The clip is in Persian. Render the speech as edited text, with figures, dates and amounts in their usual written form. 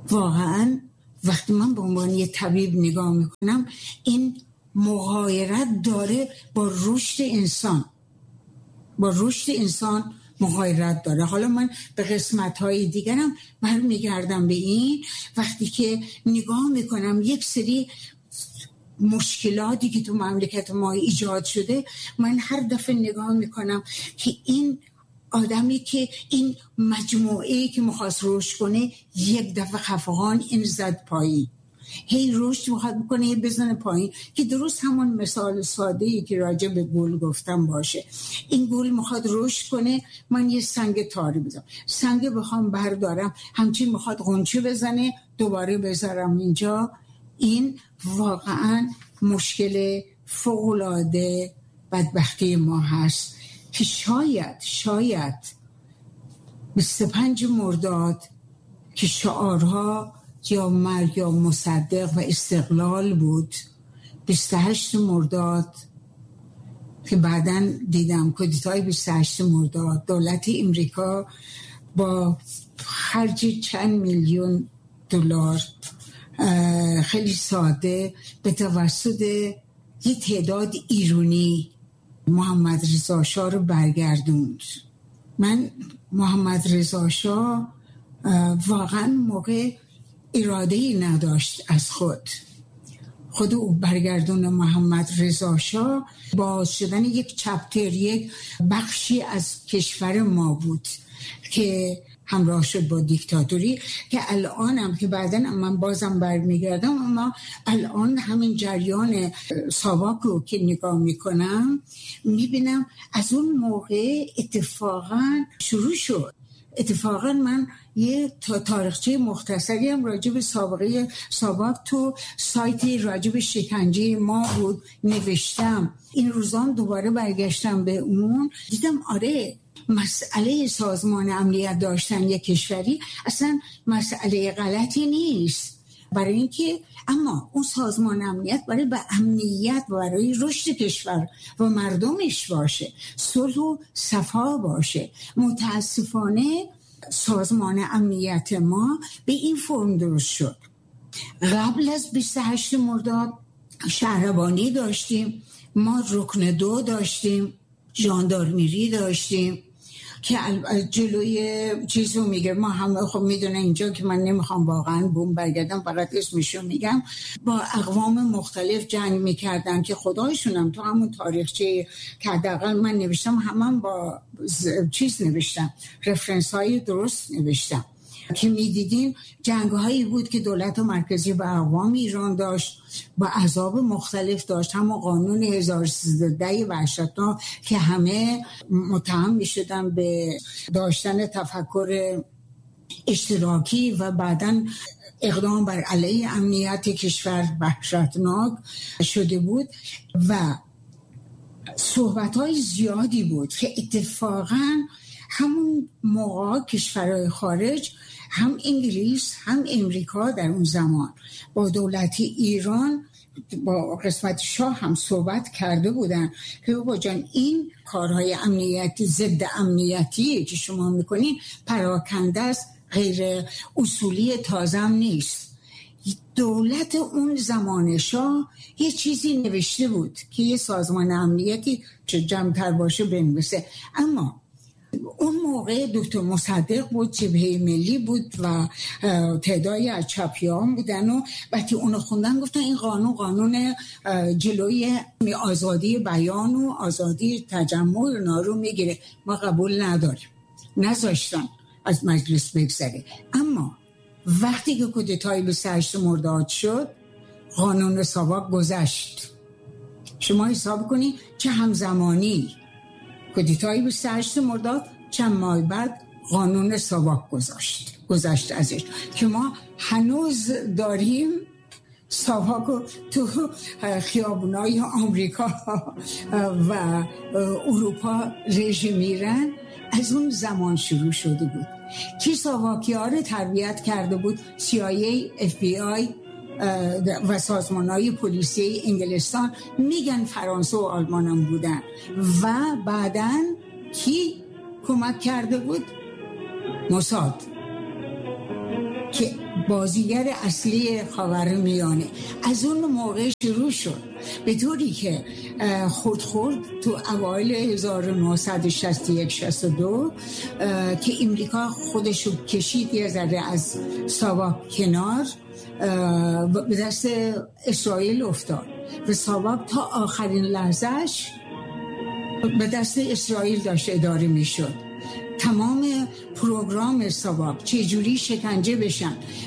واقعا وقتی من به عنوان یه طبیب نگاه میکنم این مغایرت داره با رشد انسان مغایرت داره. حالا من به قسمت‌های دیگرم برمیگردم به این. وقتی که نگاه میکنم یک سری مشکلاتی که تو مملکت ما ایجاد شده، من هر دفعه نگاه میکنم که این آدمی که این مجموعه‌ای که میخواست رشد کنه یک دفعه خفقان این زد پایین، هی رشد میخواد بکنه هی بزنه پایین، که درست همون مثال ساده‌ای که راجع به گل گفتم باشه. این گل میخواد رشد کنه، من یه سنگ تاری بزنم، سنگ بخوام بردارم همچین میخواد غنچه بزنه دوباره بذارم اینجا. این واقعا مشکل فوق‌العاده بدبختی ما هست که شاید 25 مرداد که شعارها یا مرگ یا مصدق و استقلال بود، 28 مرداد که بعداً دیدم کودتای 28 مرداد دولت امریکا با خرج چند میلیون دلار خیلی ساده به توسط یه تعداد ایرانی محمد رضا شاه رو برگردوند. من محمد رضا شاه واقعا موقع اراده‌ای نداشت از خود او برگردون محمد رضا شاه با شدن یک چپتر، یک بخشی از کشور ما بود که همراه شد با دیکتاتوری، که الانم که بعداً من بازم برمیگردم، اما الان همین جریان ساواکو که نگاه میکنم میبینم از اون موقع اتفاقاً شروع شد. اتفاقاً من یه تاریخچه مختصری هم راجع به سابقه ساواک تو سایت راجع به شکنجه ما بود نوشتم. این روزان دوباره برگشتم به اون، دیدم آره مسئله سازمان امنیت داشتن یک کشوری اصلا مسئله غلطی نیست، برای اینکه اما اون سازمان امنیت برای به امنیت و برای رشد کشور و مردمش باشه، صلح و صفا باشه. متاسفانه سازمان امنیت ما به این فرم درست شد. قبل از 28 مرداد شهربانی داشتیم، ما رکن 2 داشتیم، ژاندارمری داشتیم که جلوی چیزو میگه. ما همه خب میدونه اینجا که من نمیخوام واقعا بوم برگردم، فقط اسمشو میگم، با اقوام مختلف جنگ میکردن که خدایشونم تو همون تاریخچه که حداقل من نوشتم همون با چیز نوشتم، رفرنس های درست نوشتم که میدیدین جنگ هایی بود که دولت مرکزی و اقوام ایران داشت با احزاب مختلف داشت. همون قانون 1313 وحشتناک که همه متهم میشدن به داشتن تفکر اشتراکی و بعداً اقدام بر علیه امنیت کشور وحشتناک شده بود و صحبت‌های زیادی بود که اتفاقاً همون موقع کشورهای خارج، هم انگلیس هم امریکا در اون زمان با دولت ایران با قسمت شاه هم صحبت کرده بودن که بابا جان این کارهای امنیتی ضد امنیتی که شما میکنین پراکنده است، غیر اصولی تازم نیست. دولت اون زمان شاه یه چیزی نوشته بود که یه سازمان امنیتی چه جمع‌تر باشه بنویسه، اما اون موقع دکتر مصدق بود، جبهه ملی بود و تعدادی از چپیان بودن و وقتی اونو خوندن گفتن این قانون جلوی آزادی بیان و آزادی تجمع اونا رو میگیره، ما قبول نداریم، نذاشتن از مجلس بگذره. اما وقتی که کودتای 28 مرداد شد قانون ساواک گذشت. شما حساب کنید چه همزمانی، کودتای 28 مرداد چند ماه بعد قانون ساواک گذشت ازش که ما هنوز داریم ساواکو تو خیابونای آمریکا و اروپا رژه میرن. از اون زمان شروع شده بود که ساواکی ها رو تربیت کرده بود CIA، FBI و سازمان‌های پلیسی انگلستان، میگن فرانسه و آلمان هم بودن. و بعدن کی کمک کرده بود؟ موساد. که بازیگر اصلی خاورمیانه. از اون موقع شروع شد، به طوری که خورد تو اوایل 1961-62 که امریکا خودشو کشید یه ذره از ساواک کنار، به دست اسرائیل افتاد و ساواک تا آخرین لحظهش به دست اسرائیل داشت اداره می شد. تمام پروگرام ساواک چجوری شکنجه بشن